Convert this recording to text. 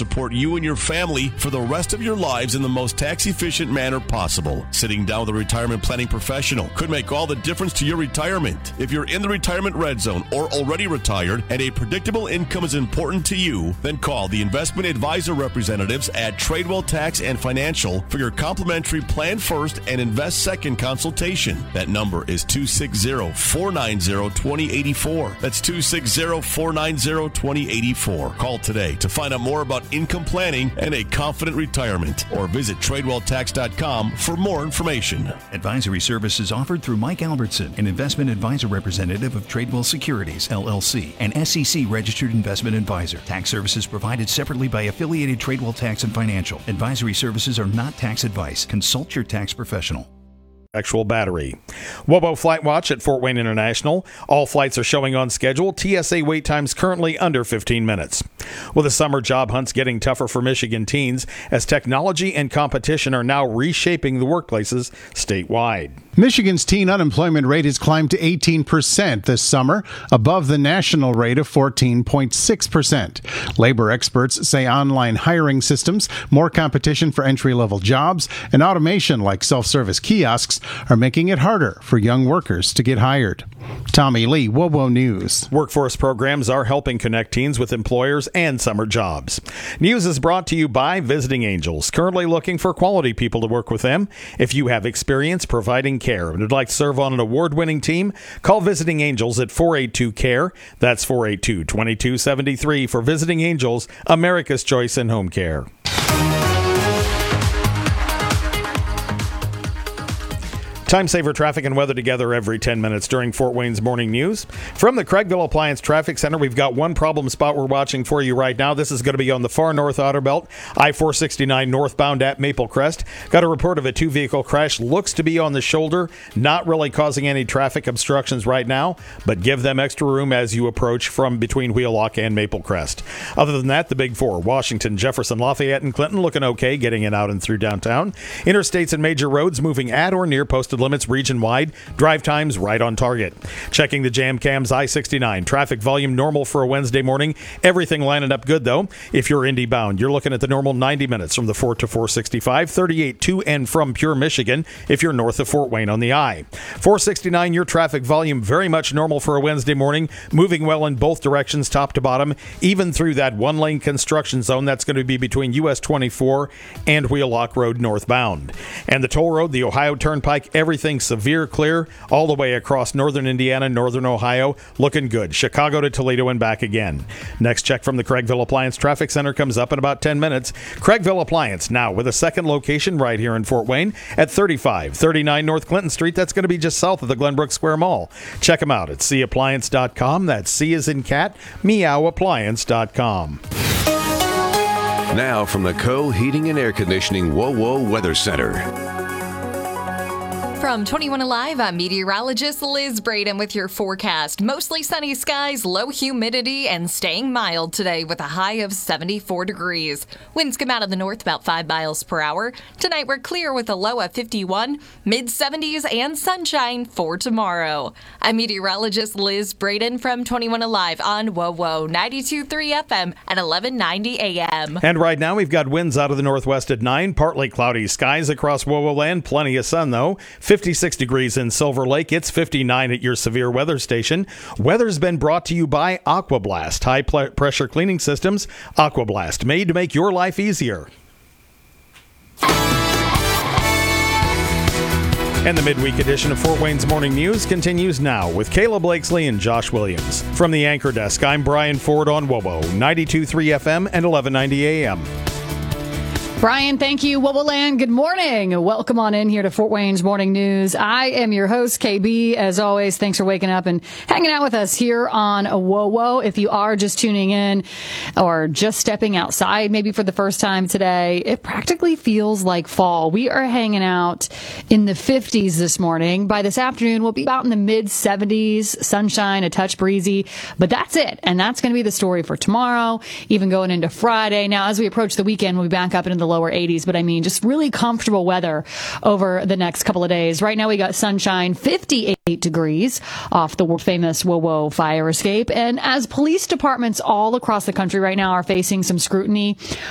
support you and your family for the rest of your lives in the most tax-efficient manner possible. Sitting down with a retirement planning professional could make all the difference to your retirement. If you're in the retirement red zone or already retired and a predictable income is important to you, then call the investment advisor representatives at Tradewell Tax and Financial for your complimentary Plan First and Invest Second consultation. That number is 260-490-2084. That's 260-490-2084. Call today to find out more about income planning and a confident retirement, or visit TradewellTax.com for more information. Advisory services offered through Mike Albertson, an investment advisor representative of Tradewell Securities, LLC, an SEC registered investment advisor. Tax services provided separately by affiliated Tradewell Tax and Financial. Advisory services are not tax advice. Consult your tax professional. Actual battery. WOBO Flight Watch at Fort Wayne International. All flights are showing on schedule. TSA wait times currently under 15 minutes. Well, the summer job hunt's getting tougher for Michigan teens as technology and competition are now reshaping the workplaces statewide. Michigan's teen unemployment rate has climbed to 18% this summer, above the national rate of 14.6%. Labor experts say online hiring systems, more competition for entry-level jobs, and automation like self-service kiosks are making it harder for young workers to get hired. Tommy Lee, WOBO News. Workforce programs are helping connect teens with employers and summer jobs. News is brought to you by Visiting Angels, currently looking for quality people to work with them. If you have experience providing care and would like to serve on an award-winning team, call Visiting Angels at 482-CARE. That's 482-2273 for Visiting Angels, America's choice in home care. Time saver traffic and weather together every 10 minutes during Fort Wayne's Morning News. From the Craigville Appliance Traffic Center, we've got one problem spot we're watching for you right now. This is going to be on the far north outer belt, I-469 northbound at Maple Crest. Got a report of a two-vehicle crash. Looks to be on the shoulder. Not really causing any traffic obstructions right now, but give them extra room as you approach from between Wheelock and Maple Crest. Other than that, the Big Four, Washington, Jefferson, Lafayette, and Clinton looking okay, getting in out and through downtown. Interstates and major roads moving at or near posted limits region-wide. Drive times right on target. Checking the jam cams, I-69. Traffic volume normal for a Wednesday morning. Everything lining up good, though. If you're Indy bound, you're looking at the normal 90 minutes from the 4 to 465, 38 to and from Pure, Michigan, if you're north of Fort Wayne on the I. 469, your traffic volume very much normal for a Wednesday morning, moving well in both directions, top to bottom, even through that one-lane construction zone that's going to be between US 24 and Wheelock Road northbound. And the toll road, the Ohio Turnpike, everything severe clear all the way across northern Indiana, northern Ohio, looking good. Chicago to Toledo and back again. Next check from the Craigville Appliance Traffic Center comes up in about 10 minutes. Craigville Appliance now with a second location right here in Fort Wayne at 3539 North Clinton Street. That's going to be just south of the Glenbrook Square Mall. Check them out at cappliance.com. That's C as in cat, meowappliance.com. Now from the Co-Heating and Air Conditioning WOWO Weather Center. From 21 Alive, I'm meteorologist Liz Braden with your forecast. Mostly sunny skies, low humidity, and staying mild today with a high of 74 degrees. Winds come out of the north about 5 miles per hour. Tonight we're clear with a low of 51, mid-70s, and sunshine for tomorrow. I'm meteorologist Liz Braden from 21 Alive on WOWO 92.3 FM at 1190 AM. And right now we've got winds out of the northwest at 9, partly cloudy skies across WOWO land, plenty of sun though. 56 degrees in Silver Lake. It's 59 at your severe weather station. Weather's been brought to you by Aquablast, high pressure cleaning systems. Aquablast, made to make your life easier. And the midweek edition of Fort Wayne's Morning News continues now with Kayla Blakesley and Josh Williams. From the anchor desk, I'm Brian Ford on WOWO 92.3 FM and 1190 AM. Brian, thank you. Woboland, good morning. Welcome on in here to Fort Wayne's Morning News. I am your host, KB. As always, thanks for waking up and hanging out with us here on WOWO. If you are just tuning in or just stepping outside, maybe for the first time today, it practically feels like fall. We are hanging out in the 50s this morning. By this afternoon, we'll be about in the mid-70s, sunshine, a touch breezy, but that's it. And that's going to be the story for tomorrow, even going into Friday. Now, as we approach the weekend, we'll be back up into the lower 80s, but I mean, just really comfortable weather over the next couple of days. Right now, we got sunshine, 58 degrees off the world famous WOWO fire escape. And as police departments all across the country right now are facing some scrutiny